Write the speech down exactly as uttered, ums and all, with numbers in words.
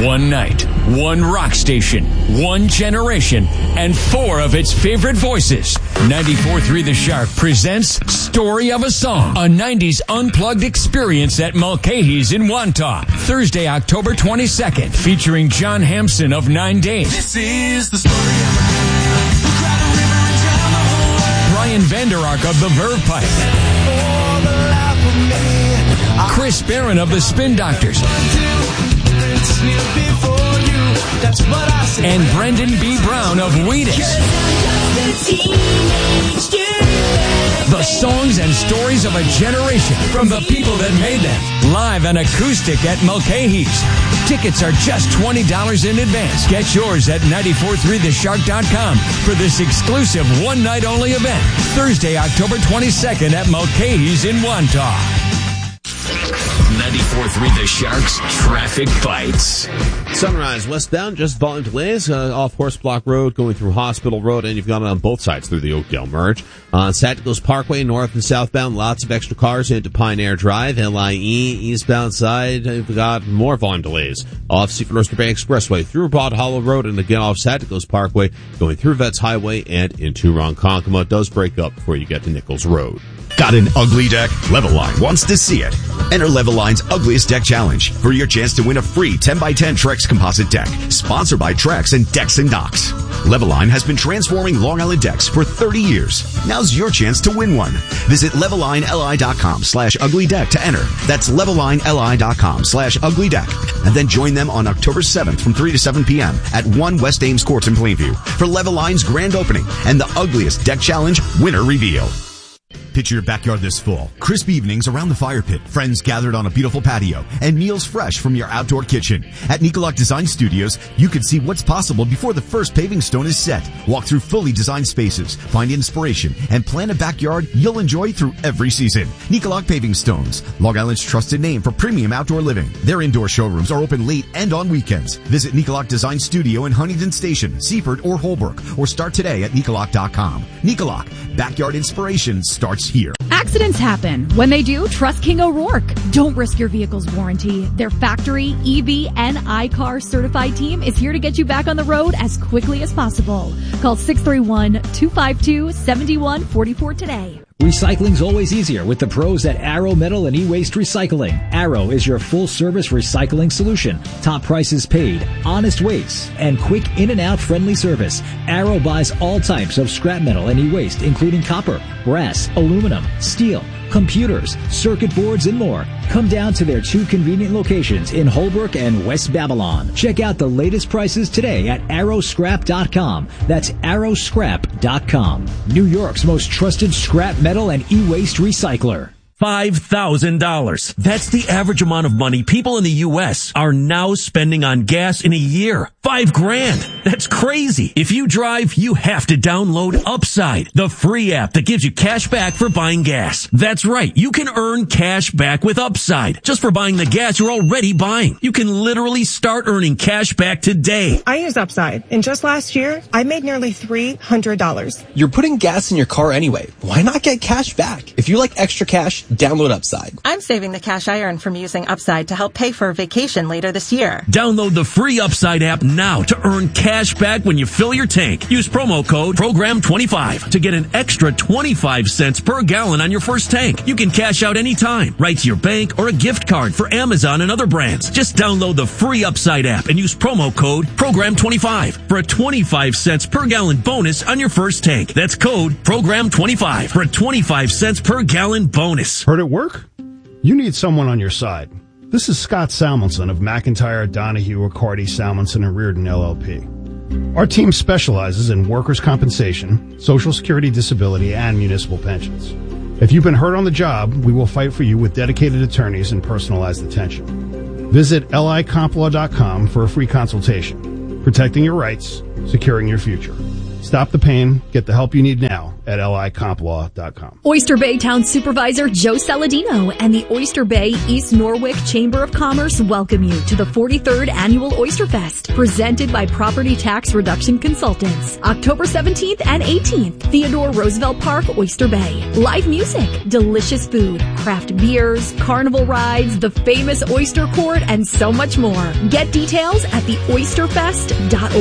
One night, one rock station, one generation, and four of its favorite voices. ninety-four point three The Shark presents Story of a Song, a nineties unplugged experience at Mulcahy's in Wantagh. Thursday, October twenty-second, featuring John Hampson of Nine Days. This is the story of a man who cried a river and drowned the whole world. Brian Vander Ark of the Verve Pipe. For the life of me, Chris Barron of the Spin Doctors. it's kneel before you. That's what I say. And Brendan B. Brown of Wheatus. The songs and stories of a generation from the people that made them. Live and acoustic at Mulcahy's. Tickets are just twenty dollars in advance. Get yours at ninety-four point three the shark dot com for this exclusive one-night-only event. Thursday, October twenty-second at Mulcahy's in Wantagh. ninety-four point three The Shark's Traffic Bites. Sunrise westbound, just volume delays uh, off Horse Block Road going through Hospital Road, and you've got it on both sides through the Oakdale Merge. On Santikos Parkway, north and southbound, lots of extra cars into Pine Air Drive. L I E, eastbound side, you've got more volume delays off Seaford Oyster Bay Expressway through Broad Hollow Road, and again off Santikos Parkway going through Vets Highway and into Ronkonkoma. It does break up before you get to Nichols Road. Got an ugly deck? Leveline wants to see it. Enter Leveline's Ugliest Deck Challenge for your chance to win a free ten by ten Trex composite deck, sponsored by Trex and Decks and Docks. Leveline has been transforming Long Island decks for thirty years. Now's your chance to win one. Visit levelineli.com slash ugly deck to enter. That's levelineli.com slash ugly deck. And then join them on October seventh from three to seven p.m. at one West Ames Court in Plainview for Leveline's grand opening and the Ugliest Deck Challenge winner reveal. Picture your backyard this fall. Crisp evenings around the fire pit, friends gathered on a beautiful patio, and meals fresh from your outdoor kitchen. At Nicolak Design Studios, you can see what's possible before the first paving stone is set. Walk through fully designed spaces, find inspiration, and plan a backyard you'll enjoy through every season. Nicolak Paving Stones, Long Island's trusted name for premium outdoor living. Their indoor showrooms are open late and on weekends. Visit Nicolak Design Studio in Huntington Station, Seaford, or Holbrook, or start today at Nicolak dot com. Nicolak, backyard inspiration starts here. Accidents happen. When they do, trust King O'Rourke. Don't risk your vehicle's warranty. Their factory, E V, and iCar certified team is here to get you back on the road as quickly as possible. Call six three one, two five two, seven one four four today. Recycling's always easier with the pros at Arrow Metal and E-Waste Recycling. Arrow is your full-service recycling solution. Top prices paid, honest weights, and quick in-and-out friendly service. Arrow buys all types of scrap metal and e-waste, including copper, brass, aluminum, steel, computers, circuit boards, and more. Come down to their two convenient locations in Holbrook and West Babylon. Check out the latest prices today at arrow scrap dot com. That's arrow scrap dot com. New York's most trusted scrap metal and e-waste recycler. five thousand dollars. That's the average amount of money people in the U S are now spending on gas in a year. Five grand. That's crazy. If you drive, you have to download Upside, the free app that gives you cash back for buying gas. That's right. You can earn cash back with Upside just for buying the gas you're already buying. You can literally start earning cash back today. I use Upside, and just last year, I made nearly three hundred dollars. You're putting gas in your car anyway. Why not get cash back? If you like extra cash, download Upside. I'm saving the cash I earn from using Upside to help pay for a vacation later this year. Download the free Upside app now to earn cash back when you fill your tank. Use promo code program twenty-five to get an extra twenty-five cents per gallon on your first tank. You can cash out anytime, right to your bank or a gift card for Amazon and other brands. Just download the free Upside app and use promo code program twenty-five for a twenty-five cents per gallon bonus on your first tank. That's code program twenty-five for a twenty-five cents per gallon bonus. Heard it work? You need someone on your side. This is Scott Salmonson of McIntyre, Donahue, Riccardi, Salmonson, and Reardon, L L P. Our team specializes in workers' compensation, Social Security disability, and municipal pensions. If you've been hurt on the job, we will fight for you with dedicated attorneys and personalized attention. Visit L I comp law dot com for a free consultation. Protecting your rights, securing your future. Stop the pain. Get the help you need now at L I comp law dot com. Oyster Bay Town Supervisor Joe Saladino and the Oyster Bay East Norwich Chamber of Commerce welcome you to the forty-third Annual Oyster Fest, presented by Property Tax Reduction Consultants. October seventeenth and eighteenth, Theodore Roosevelt Park, Oyster Bay. Live music, delicious food, craft beers, carnival rides, the famous Oyster Court, and so much more. Get details at the oyster fest dot org.